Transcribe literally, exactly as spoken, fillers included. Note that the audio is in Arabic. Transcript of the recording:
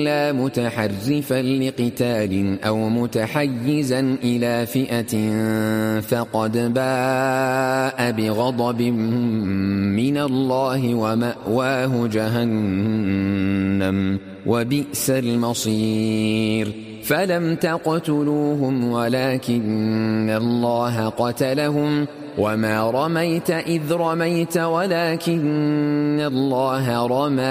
إلا متحرفا لقتال أو متحيزا إلى فئة فقد باء بغضب من الله ومأواه جهنم وبئس المصير. فلم تقتلوهم ولكن الله قتلهم وما رميت إذ رميت ولكن الله رمى